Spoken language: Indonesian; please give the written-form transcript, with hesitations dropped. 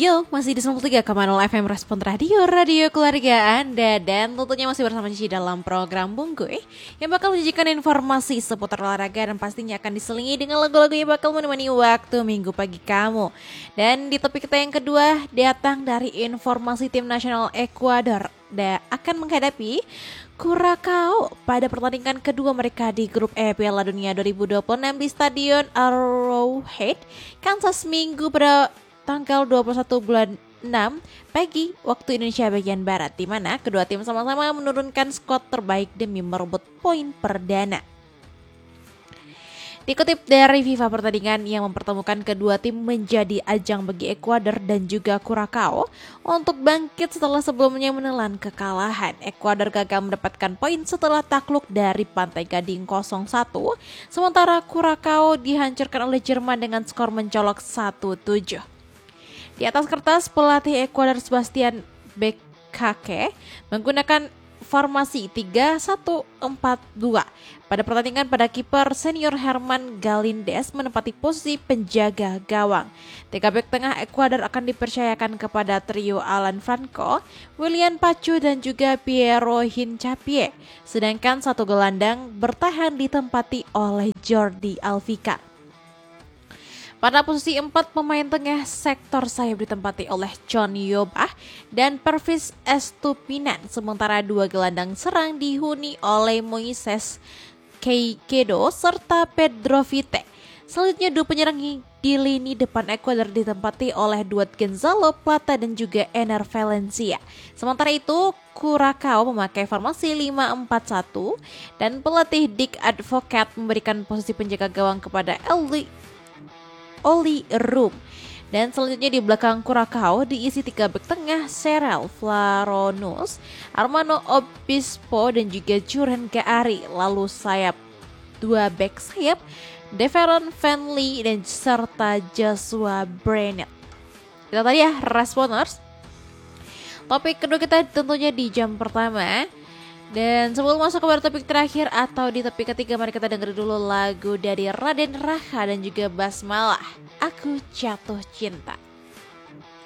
Yo, masih di 93,0 FM Respon Radio keluarga Anda. Dan tentunya masih bersama Cici dalam program Bungkuy yang bakal menyajikan informasi seputar olahraga dan pastinya akan diselingi dengan lagu-lagu yang bakal menemani waktu minggu pagi kamu. Dan di topik kita yang kedua datang dari informasi tim nasional Ekuador akan menghadapi Curaçao pada pertandingan kedua mereka di grup E Piala Dunia 2026 di Stadion Arrowhead, Kansas Minggu pada tanggal 21 bulan 6 pagi waktu Indonesia bagian Barat, di mana kedua tim sama-sama menurunkan skuad terbaik demi merebut poin perdana. Dikutip dari FIFA, pertandingan yang mempertemukan kedua tim menjadi ajang bagi Ekuador dan juga Curaçao untuk bangkit setelah sebelumnya menelan kekalahan. Ekuador gagal mendapatkan poin setelah takluk dari Pantai Gading 0-1, sementara Curaçao dihancurkan oleh Jerman dengan skor mencolok 1-7. Di atas kertas, pelatih Ekuador Sebastian Bekake menggunakan formasi 3-1-4-2. Pada pertandingan pada kiper senior Herman Galíndez menempati posisi penjaga gawang. Tiga bek tengah Ekuador akan dipercayakan kepada trio Alan Franco, William Pacu dan juga Piero Hincapié. Sedangkan satu gelandang bertahan ditempati oleh Jordi Alficar. Pada posisi 4 pemain tengah sektor sayap ditempati oleh John Yobah dan Pervis Estupinan, sementara dua gelandang serang dihuni oleh Moises Caicedo serta Pedro Vite. Selanjutnya dua penyerang di lini depan Ekuador ditempati oleh Duat Gonzalo Plata dan juga Ener Valencia. Sementara itu Curaçao memakai formasi 5-4-1 dan pelatih Dick Advocaat memberikan posisi penjaga gawang kepada Oli Rum. Dan selanjutnya di belakang Curaçao diisi tiga bek tengah Serel Flaronus, Armando Obispo dan juga Juren Gaari. Lalu sayap dua bek sayap Deveron Fenley dan serta Joshua Brennet. Kita tadi ya Responders. Topik kedua kita tentunya di jam pertama. Dan sebelum masuk ke topik terakhir atau di topik ketiga, mari kita dengar dulu lagu dari Raden Raha dan juga Basmalah, Aku Jatuh Cinta.